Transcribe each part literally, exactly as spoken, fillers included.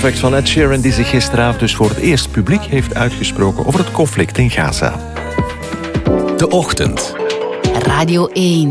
Perfect van Ed Sheeran, die zich gisteravond dus voor het eerst publiek heeft uitgesproken over het conflict in Gaza. De Ochtend. Radio één.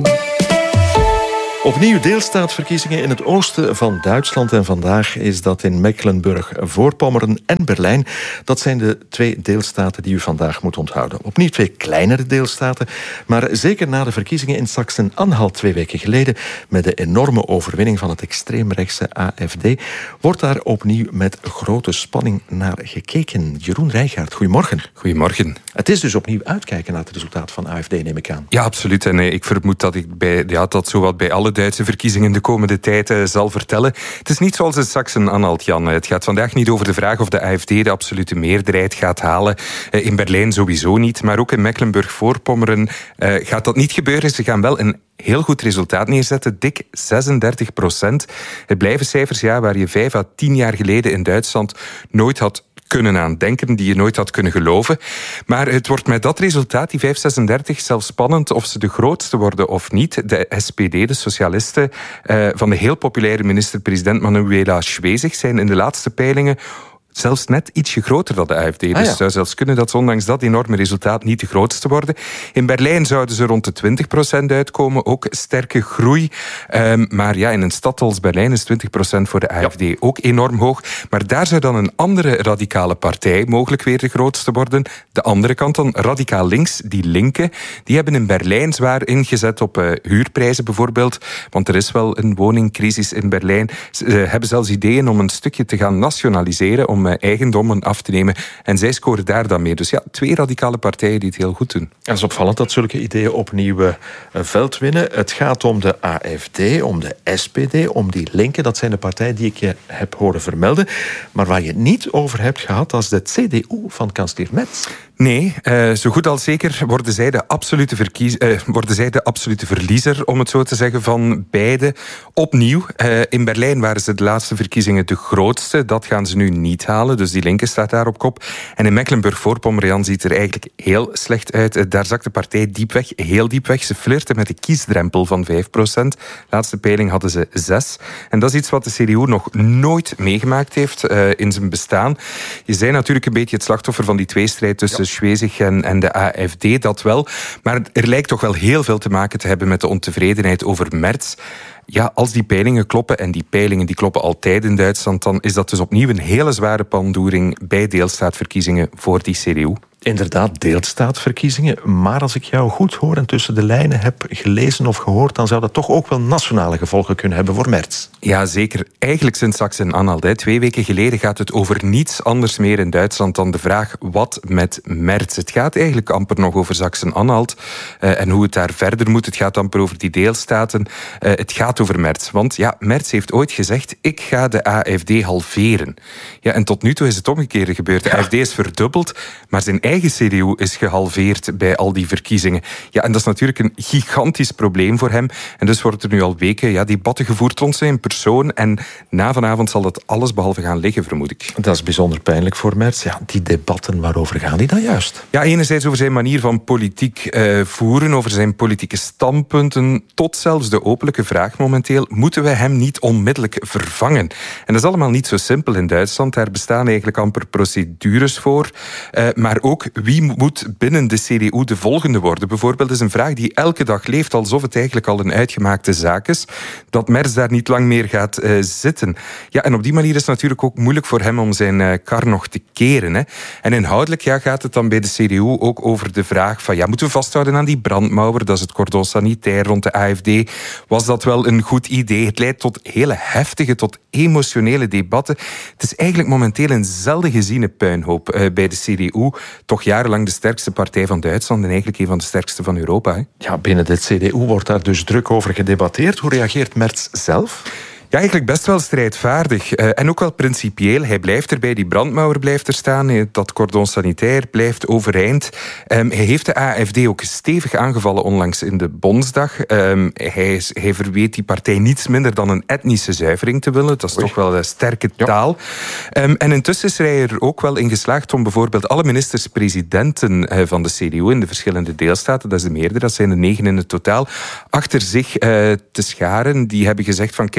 Opnieuw deelstaatverkiezingen in het oosten van Duitsland. En vandaag is dat in Mecklenburg-Voorpommern en Berlijn. Dat zijn de twee deelstaten die u vandaag moet onthouden. Opnieuw twee kleinere deelstaten. Maar zeker na de verkiezingen in Sachsen-Anhalt twee weken geleden, met de enorme overwinning van het extreemrechtse A F D, wordt daar opnieuw met grote spanning naar gekeken. Jeroen Rijgaard, goedemorgen. Goedemorgen. Het is dus opnieuw uitkijken naar het resultaat van A F D, neem ik aan. Ja, absoluut. En ik vermoed dat ik bij, ja, dat zowat bij alle Duitse verkiezingen de komende tijd uh, zal vertellen. Het is niet zoals in Sachsen-Anhalt, Jan. Het gaat vandaag niet over de vraag of de A F D de absolute meerderheid gaat halen. Uh, in Berlijn sowieso niet, maar ook in Mecklenburg-Voorpommern uh, gaat dat niet gebeuren. Ze gaan wel een heel goed resultaat neerzetten, dik zesendertig procent. Het blijven cijfers ja, waar je vijf à tien jaar geleden in Duitsland nooit had kunnen aan denken, die je nooit had kunnen geloven. Maar het wordt met dat resultaat, die vijf komma zesendertig, zelfs spannend of ze de grootste worden of niet. De S P D, de socialisten, uh, van de heel populaire minister-president Manuela Schwesig, zijn in de laatste peilingen zelfs net ietsje groter dan de A F D. Dus ah, ja. het zou zelfs kunnen dat ondanks dat enorme resultaat niet de grootste worden. In Berlijn zouden ze rond de twintig procent uitkomen. Ook sterke groei. Um, maar ja, in een stad als Berlijn is twintig procent voor de A F D ja. ook enorm hoog. Maar daar zou dan een andere radicale partij mogelijk weer de grootste worden. De andere kant dan, radicaal links, die linken, die hebben in Berlijn zwaar ingezet op uh, huurprijzen bijvoorbeeld. Want er is wel een woningcrisis in Berlijn. Ze uh, hebben zelfs ideeën om een stukje te gaan nationaliseren, om eigendommen af te nemen. En zij scoren daar dan mee. Dus ja, twee radicale partijen die het heel goed doen. En het is opvallend dat zulke ideeën opnieuw uh, veld winnen. Het gaat om de A F D, om de S P D, om die linken. Dat zijn de partijen die ik je heb horen vermelden. Maar waar je het niet over hebt gehad, dat is de C D U van kanselier Merz. Nee, uh, zo goed als zeker worden zij, de absolute verkies- uh, worden zij de absolute verliezer, om het zo te zeggen, van beide. Opnieuw, uh, in Berlijn waren ze de laatste verkiezingen de grootste. Dat gaan ze nu niet halen, dus die linker staat daar op kop. En in Mecklenburg-Voorpommern ziet er eigenlijk heel slecht uit. Uh, daar zakt de partij diep weg, heel diep weg. Ze flirten met de kiesdrempel van vijf procent. Laatste peiling hadden ze zes. En dat is iets wat de C D U nog nooit meegemaakt heeft uh, in zijn bestaan. Je zei natuurlijk een beetje het slachtoffer van die tweestrijd tussen Schwesig en, en de A F D, dat wel. Maar er lijkt toch wel heel veel te maken te hebben met de ontevredenheid over Merz. Ja, als die peilingen kloppen, en die peilingen die kloppen altijd in Duitsland, dan is dat dus opnieuw een hele zware pandoering bij deelstaatverkiezingen voor die C D U. Inderdaad, deelstaatverkiezingen. Maar als ik jou goed hoor en tussen de lijnen heb gelezen of gehoord, dan zou dat toch ook wel nationale gevolgen kunnen hebben voor Merz. Ja, zeker. Eigenlijk sinds Sachsen-Anhalt. Twee weken geleden gaat het over niets anders meer in Duitsland dan de vraag wat met Merz. Het gaat eigenlijk amper nog over Sachsen-Anhalt uh, en hoe het daar verder moet. Het gaat amper over die deelstaten. Uh, het gaat over Merz. Want ja, Merz heeft ooit gezegd, ik ga de A F D halveren. Ja, en tot nu toe is het omgekeerde gebeurd. De ja. A F D is verdubbeld, maar zijn eigen C D U is gehalveerd bij al die verkiezingen. Ja, en dat is natuurlijk een gigantisch probleem voor hem. En dus wordt er nu al weken ja, debatten gevoerd rond zijn persoon. En na vanavond zal dat alles behalve gaan liggen, vermoed ik. Dat is bijzonder pijnlijk voor Merz. Ja, die debatten, waarover gaan die dan juist? Ja, enerzijds over zijn manier van politiek uh, voeren, over zijn politieke standpunten, tot zelfs de openlijke vraag momenteel, moeten we hem niet onmiddellijk vervangen? En dat is allemaal niet zo simpel in Duitsland. Daar bestaan eigenlijk amper procedures voor. Uh, maar ook wie moet binnen de C D U de volgende worden? Bijvoorbeeld is een vraag die elke dag leeft, alsof het eigenlijk al een uitgemaakte zaak is, dat Merz daar niet lang meer gaat uh, zitten. Ja, en op die manier is het natuurlijk ook moeilijk voor hem om zijn uh, kar nog te keren. Hè. En inhoudelijk ja, gaat het dan bij de C D U ook over de vraag van, ja, moeten we vasthouden aan die brandmauer, dat is het cordon sanitair rond de A F D. Was dat wel een goed idee? Het leidt tot hele heftige, tot emotionele debatten. Het is eigenlijk momenteel een zelden geziene puinhoop uh, bij de C D U. Toch jarenlang de sterkste partij van Duitsland en eigenlijk een van de sterkste van Europa. Hè? Ja, binnen de C D U wordt daar dus druk over gedebatteerd. Hoe reageert Merz zelf? Ja, eigenlijk best wel strijdvaardig. Uh, en ook wel principieel. Hij blijft erbij, die brandmauer blijft er staan. Dat cordon sanitair blijft overeind. Um, hij heeft de A F D ook stevig aangevallen onlangs in de Bondsdag. Um, hij, hij verweet die partij niets minder dan een etnische zuivering te willen. Dat is Oei. toch wel een sterke taal. Ja. Um, en intussen is hij er ook wel in geslaagd om bijvoorbeeld alle ministers-presidenten uh, van de C D U in de verschillende deelstaten, dat is de meerdere, dat zijn er negen in het totaal, achter zich uh, te scharen. Die hebben gezegd van kijk, de vervanging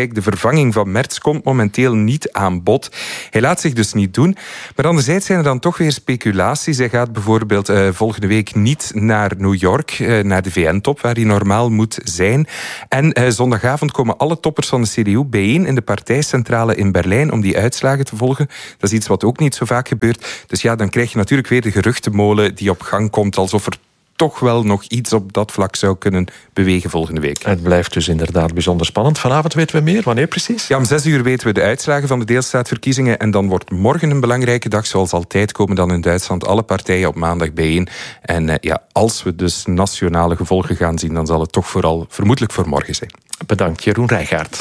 vervanging van Merz komt momenteel niet aan bod. Hij laat zich dus niet doen. Maar anderzijds zijn er dan toch weer speculaties. Hij gaat bijvoorbeeld uh, volgende week niet naar New York, uh, naar de V N-top, waar hij normaal moet zijn. En uh, zondagavond komen alle toppers van de C D U bijeen in de partijcentrale in Berlijn om die uitslagen te volgen. Dat is iets wat ook niet zo vaak gebeurt. Dus ja, dan krijg je natuurlijk weer de geruchtenmolen die op gang komt, alsof er toch wel nog iets op dat vlak zou kunnen bewegen volgende week. Het blijft dus inderdaad bijzonder spannend. Vanavond weten we meer. Wanneer precies? Ja, om zes uur weten we de uitslagen van de deelstaatverkiezingen en dan wordt morgen een belangrijke dag. Zoals altijd komen dan in Duitsland alle partijen op maandag bijeen. En eh, ja, als we dus nationale gevolgen gaan zien, dan zal het toch vooral vermoedelijk voor morgen zijn. Bedankt, Jeroen Rijgaard.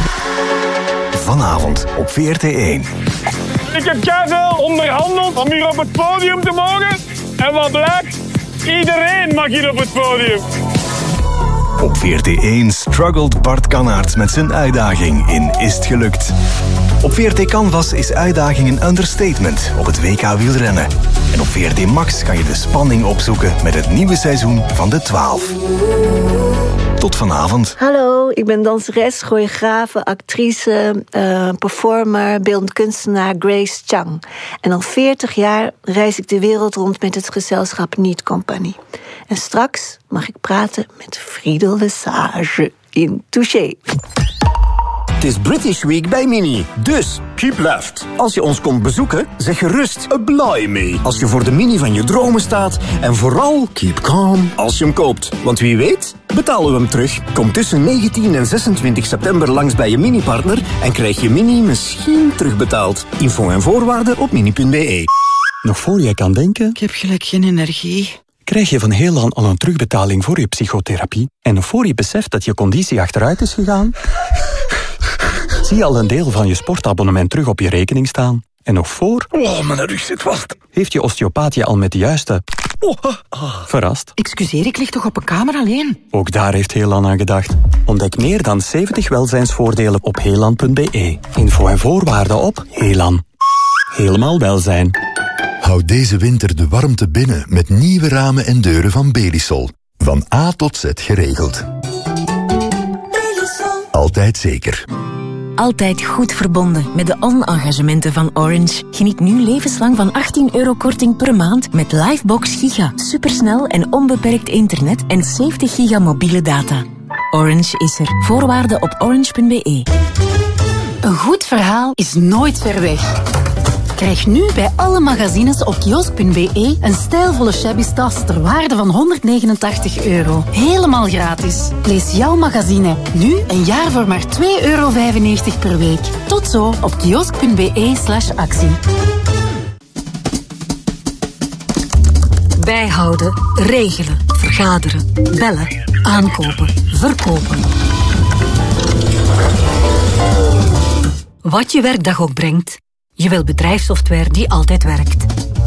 Vanavond op V R T één. Ik heb keiveel onderhandeld om hier op het podium te mogen. En wat blijkt? Iedereen mag hier op het podium. Op V R T één struggelt Bart Kannaerts met zijn uitdaging in Is het gelukt? Op V R T Canvas is uitdaging een understatement op het W K wielrennen. En op V R T Max kan je de spanning opzoeken met het nieuwe seizoen van de twaalf. Tot vanavond. Hallo, ik ben danseres, choreografe, actrice, uh, performer, beeldend kunstenaar Grace Chang. En al veertig jaar reis ik de wereld rond met het gezelschap Niet Compagnie. En straks mag ik praten met Friedel Lesage in Touché. Het is British Week bij Mini, dus keep left. Als je ons komt bezoeken, zeg gerust apply me. Als je voor de Mini van je dromen staat. En vooral keep calm als je hem koopt. Want wie weet, betalen we hem terug. Kom tussen negentien en zesentwintig september langs bij je Mini-partner en krijg je Mini misschien terugbetaald. Info en voorwaarden op mini punt b e. Nog voor jij kan denken, Ik heb gelijk geen energie. krijg je van Heelan al een terugbetaling voor je psychotherapie. En nog voor je beseft dat je conditie achteruit is gegaan, zie je al een deel van je sportabonnement terug op je rekening staan. En nog voor... Oh, mijn rug zit vast. Heeft je osteopaat je al met de juiste... Oh, ah. Verrast? Excuseer, ik lig toch op een kamer alleen? Ook daar heeft Heelan aan gedacht. Ontdek meer dan zeventig welzijnsvoordelen op heelan punt b e. Info en voorwaarden op Heelan. Helemaal welzijn. Houd deze winter de warmte binnen met nieuwe ramen en deuren van Belisol. Van A tot Z geregeld. Altijd zeker. Altijd goed verbonden met de on-engagementen van Orange. Geniet nu levenslang van achttien euro korting per maand met Livebox Giga. Supersnel en onbeperkt internet en zeventig giga mobiele data. Orange is er. Voorwaarden op orange punt b e. Een goed verhaal is nooit ver weg. Krijg nu bij alle magazines op kiosk punt b e een stijlvolle shabby tas ter waarde van honderdnegenentachtig euro. Helemaal gratis. Lees jouw magazine nu een jaar voor maar twee euro vijfennegentig per week. Tot zo op kiosk punt b e slash actie. Bijhouden, regelen, vergaderen, bellen, aankopen, verkopen. Wat je werkdag ook brengt, je wil bedrijfssoftware die altijd werkt.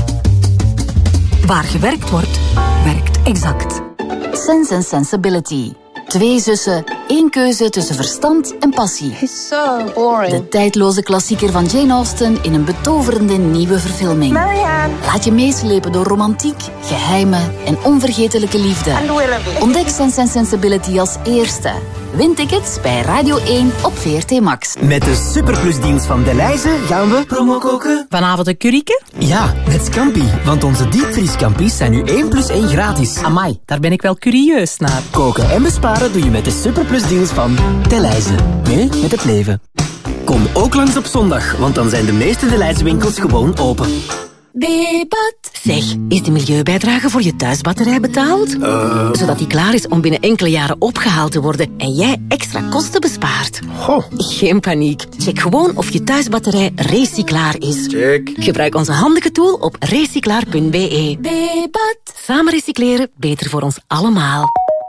Waar gewerkt wordt, werkt Exact. Sense and Sensibility. Twee zussen, één keuze tussen verstand en passie. It's so boring. De tijdloze klassieker van Jane Austen in een betoverende nieuwe verfilming. Marianne. Laat je meeslepen door romantiek, geheimen en onvergetelijke liefde. And Willoughby. Ontdek Sense and Sensibility als eerste. Win tickets bij Radio één op V R T Max. Met de superplusdienst van Delhaize gaan we promo koken. Vanavond een curryke? Ja, met Scampi. Want onze diepvrieskampi's zijn nu één plus één gratis. Amai, daar ben ik wel curieus naar. Koken en besparen doe je met de superplusdeals van Delhaize. Mee met het leven. Kom ook langs op zondag, want dan zijn de meeste Delhaize winkels gewoon open. Debat. Zeg, is de milieubijdrage voor je thuisbatterij betaald? Uh... Zodat die klaar is om binnen enkele jaren opgehaald te worden en jij extra kosten bespaart. Goh. Geen paniek. Check gewoon of je thuisbatterij recyclaar is. Check. Gebruik onze handige tool op recyclaar punt b e. Debat. Samen recycleren, beter voor ons allemaal.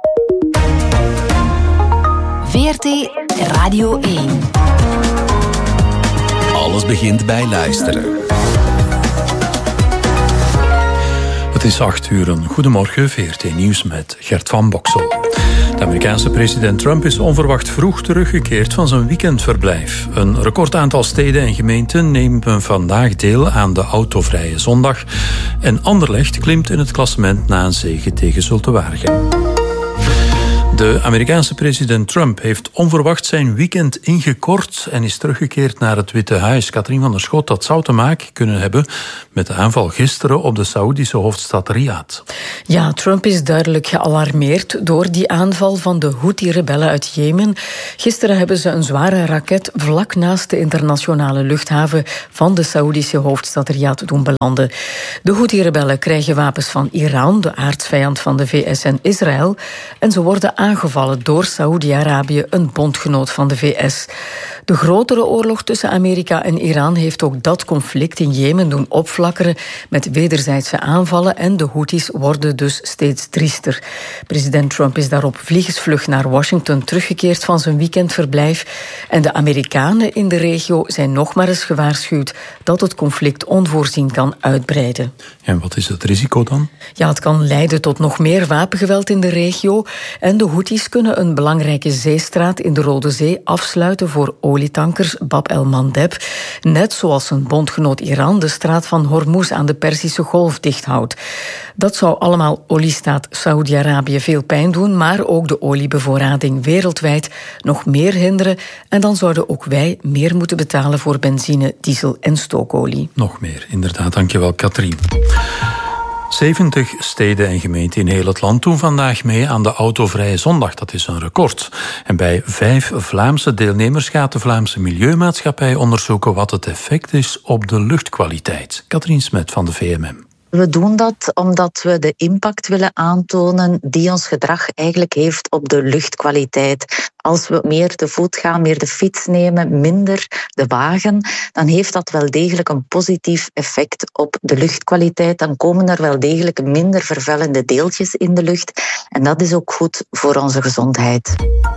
V R T Radio één. Alles begint bij luisteren. Het is acht uur. Goedemorgen, V R T Nieuws met Gert van Boksel. De Amerikaanse president Trump is onverwacht vroeg teruggekeerd van zijn weekendverblijf. Een recordaantal steden en gemeenten nemen vandaag deel aan de autovrije zondag. En Anderlecht klimt in het klassement na een zege tegen Zulte Waregem. De De Amerikaanse president Trump heeft onverwacht zijn weekend ingekort en is teruggekeerd naar het Witte Huis. Katrien van der Schot, dat zou te maken kunnen hebben met de aanval gisteren op de Saoedische hoofdstad Riyadh. Ja, Trump is duidelijk gealarmeerd door die aanval van de Houthi-rebellen uit Jemen. Gisteren hebben ze een zware raket vlak naast de internationale luchthaven van de Saoedische hoofdstad Riyadh doen belanden. De Houthi-rebellen krijgen wapens van Iran, de aardsvijand van de V S en Israël, en ze worden aangevallen door Saoedi-Arabië, een bondgenoot van de V S. De grotere oorlog tussen Amerika en Iran heeft ook dat conflict in Jemen doen opflakkeren met wederzijdse aanvallen en de Houthis worden dus steeds triester. President Trump is daarop vliegensvlug naar Washington teruggekeerd van zijn weekendverblijf en de Amerikanen in de regio zijn nog maar eens gewaarschuwd dat het conflict onvoorzien kan uitbreiden. En wat is het risico dan? Ja, het kan leiden tot nog meer wapengeweld in de regio en de Houthis kunnen een belangrijke zeestraat in de Rode Zee afsluiten voor olietankers Bab el-Mandeb, net zoals een bondgenoot Iran de straat van Hormuz aan de Perzische Golf dichthoudt. Dat zou allemaal oliestaat Saoedi-Arabië veel pijn doen, maar ook de oliebevoorrading wereldwijd nog meer hinderen en dan zouden ook wij meer moeten betalen voor benzine, diesel en stookolie. Nog meer, inderdaad. Dankjewel, Katrien. zeventig steden en gemeenten in heel het land doen vandaag mee aan de Autovrije Zondag. Dat is een record. En bij vijf Vlaamse deelnemers gaat de Vlaamse Milieumaatschappij onderzoeken wat het effect is op de luchtkwaliteit. Katrien Smet van de V M M. We doen dat omdat we de impact willen aantonen die ons gedrag eigenlijk heeft op de luchtkwaliteit. Als we meer te voet gaan, meer de fiets nemen, minder de wagen, dan heeft dat wel degelijk een positief effect op de luchtkwaliteit. Dan komen er wel degelijk minder vervuilende deeltjes in de lucht. En dat is ook goed voor onze gezondheid.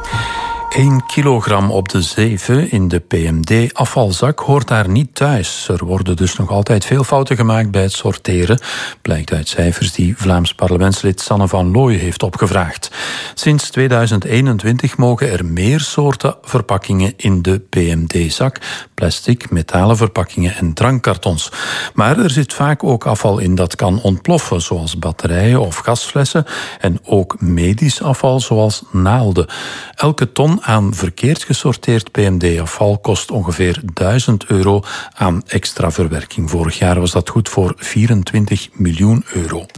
één kilogram op de zeven in de P M D-afvalzak hoort daar niet thuis. Er worden dus nog altijd veel fouten gemaakt bij het sorteren, blijkt uit cijfers die Vlaams parlementslid Sanne van Looy heeft opgevraagd. Sinds tweeduizend eenentwintig mogen er meer soorten verpakkingen in de P M D-zak, plastic, metalen verpakkingen en drankkartons. Maar er zit vaak ook afval in dat kan ontploffen, zoals batterijen of gasflessen, en ook medisch afval, zoals naalden. Elke ton aan verkeerd gesorteerd P M D-afval kost ongeveer duizend euro aan extra verwerking. Vorig jaar was dat goed voor vierentwintig miljoen euro.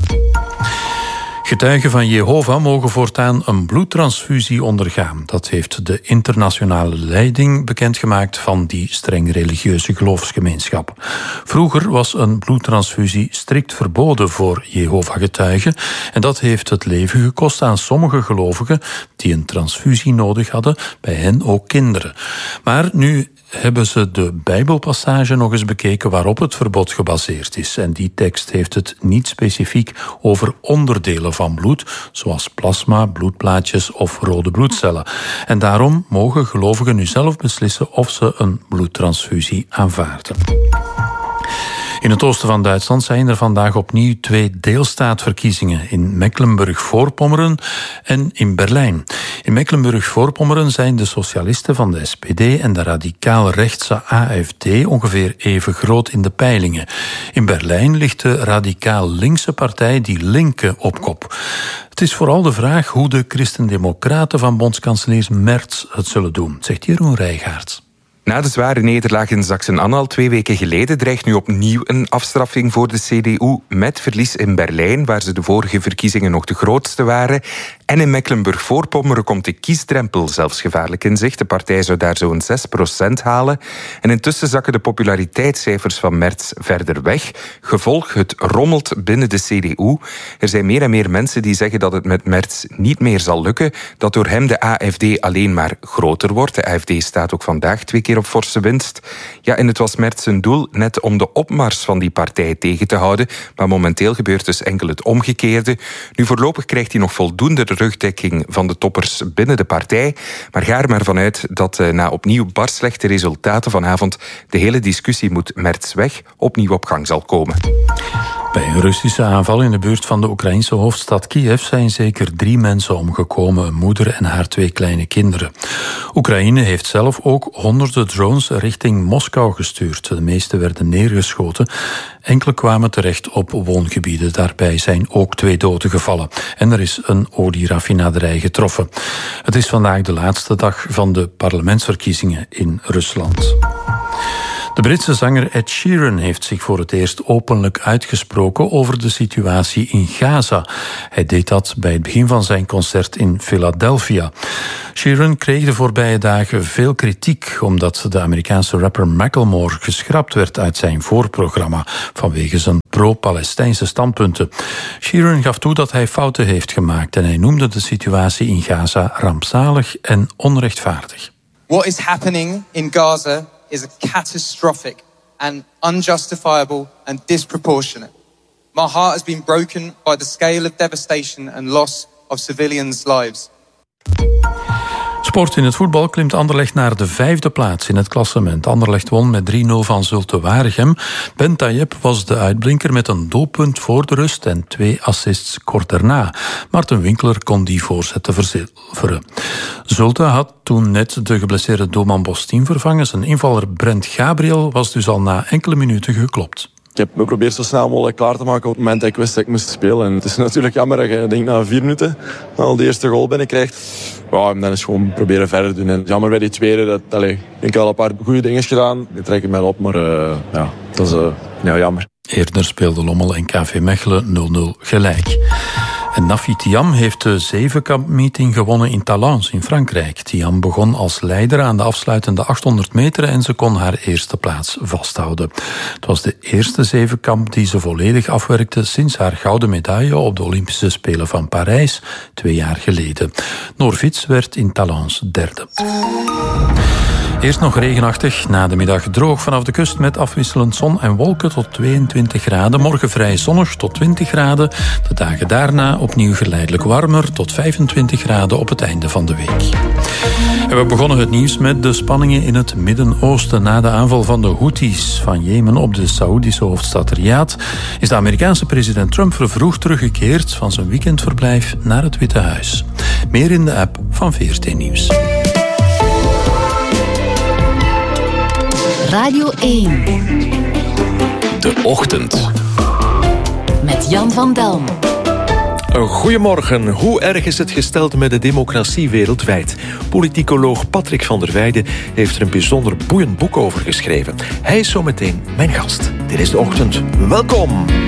Getuigen van Jehovah mogen voortaan een bloedtransfusie ondergaan. Dat heeft de internationale leiding bekendgemaakt van die streng religieuze geloofsgemeenschap. Vroeger was een bloedtransfusie strikt verboden voor Jehovah-getuigen en dat heeft het leven gekost aan sommige gelovigen die een transfusie nodig hadden, bij hen ook kinderen. Maar nu hebben ze de Bijbelpassage nog eens bekeken waarop het verbod gebaseerd is. En die tekst heeft het niet specifiek over onderdelen van bloed, zoals plasma, bloedplaatjes of rode bloedcellen. En daarom mogen gelovigen nu zelf beslissen of ze een bloedtransfusie aanvaarden. In het oosten van Duitsland zijn er vandaag opnieuw twee deelstaatverkiezingen in Mecklenburg-Voorpommeren en in Berlijn. In Mecklenburg-Voorpommeren zijn de socialisten van de S P D en de radicaal-rechtse A F D ongeveer even groot in de peilingen. In Berlijn ligt de radicaal-linkse partij Die Linke op kop. Het is vooral de vraag hoe de christendemocraten van bondskanselier Merz het zullen doen, zegt Jeroen Rijgaard. Na de zware nederlaag in Sachsen-Anhalt twee weken geleden dreigt nu opnieuw een afstraffing voor de C D U met verlies in Berlijn, waar ze de vorige verkiezingen nog de grootste waren. En in Mecklenburg-Voorpommeren komt de kiesdrempel zelfs gevaarlijk in zicht. De partij zou daar zo'n zes procent halen. En intussen zakken de populariteitscijfers van Merz verder weg. Gevolg, het rommelt binnen de C D U. Er zijn meer en meer mensen die zeggen dat het met Merz niet meer zal lukken, dat door hem de A F D alleen maar groter wordt. De A F D staat ook vandaag twee keer op forse winst. Ja, en het was Merz zijn doel net om de opmars van die partij tegen te houden, maar momenteel gebeurt dus enkel het omgekeerde. Nu voorlopig krijgt hij nog voldoende rugdekking van de toppers binnen de partij, maar ga er maar vanuit dat uh, na opnieuw bar slechte resultaten vanavond de hele discussie moet Merz weg opnieuw op gang zal komen. Bij een Russische aanval in de buurt van de Oekraïnse hoofdstad Kiev zijn zeker drie mensen omgekomen, een moeder en haar twee kleine kinderen. Oekraïne heeft zelf ook honderden drones richting Moskou gestuurd. De meeste werden neergeschoten. Enkele kwamen terecht op woongebieden. Daarbij zijn ook twee doden gevallen. En er is een olieraffinaderij getroffen. Het is vandaag de laatste dag van de parlementsverkiezingen in Rusland. De Britse zanger Ed Sheeran heeft zich voor het eerst openlijk uitgesproken over de situatie in Gaza. Hij deed dat bij het begin van zijn concert in Philadelphia. Sheeran kreeg de voorbije dagen veel kritiek omdat de Amerikaanse rapper Macklemore geschrapt werd uit zijn voorprogramma vanwege zijn pro-Palestijnse standpunten. Sheeran gaf toe dat hij fouten heeft gemaakt en hij noemde de situatie in Gaza rampzalig en onrechtvaardig. What is happening in Gaza is a catastrophic and unjustifiable and disproportionate. My heart has been broken by the scale of devastation and loss of civilians' lives. Sport in het voetbal klimt Anderlecht naar de vijfde plaats in het klassement. Anderlecht won met drie nul van Zulte Waregem. Ben Tayyip was de uitblinker met een doelpunt voor de rust en twee assists kort daarna. Maarten Winkler kon die voorzetten verzilveren. Zulte had toen net de geblesseerde doelman Bostin vervangen. Zijn invaller Brent Gabriel was dus al na enkele minuten geklopt. Ik heb me geprobeerd zo snel mogelijk klaar te maken op het moment dat ik wist dat ik moest spelen. En het is natuurlijk jammer dat je denk, na vier minuten al de eerste goal binnenkrijgt. Ja, en dan is gewoon proberen verder doen. En jammer bij die tweede. Dat, allez, ik denk al een paar goede dingen gedaan. Die trek ik mij op, maar uh, ja, dat is uh, ja, jammer. Eerder speelden Lommel en K V Mechelen nul nul gelijk. En Nafi Thiam heeft de zevenkamp-meeting gewonnen in Talence in Frankrijk. Thiam begon als leider aan de afsluitende achthonderd meter en ze kon haar eerste plaats vasthouden. Het was de eerste zevenkamp die ze volledig afwerkte sinds haar gouden medaille op de Olympische Spelen van Parijs twee jaar geleden. Noor Vits werd in Talence derde. Eerst nog regenachtig, na de middag droog vanaf de kust met afwisselend zon en wolken tot tweeëntwintig graden. Morgen vrij zonnig tot twintig graden. De dagen daarna opnieuw geleidelijk warmer tot vijfentwintig graden op het einde van de week. En we begonnen het nieuws met de spanningen in het Midden-Oosten. Na de aanval van de Houthis van Jemen op de Saoedische hoofdstad Riyadh is de Amerikaanse president Trump vervroegd teruggekeerd van zijn weekendverblijf naar het Witte Huis. Meer in de app van V R T Nieuws. Radio één. De Ochtend. Met Jan van Delm. Goedemorgen. Hoe erg is het gesteld met de democratie wereldwijd? Politicoloog Patrick van der Weijden heeft er een bijzonder boeiend boek over geschreven. Hij is zometeen mijn gast. Dit is De Ochtend. Welkom.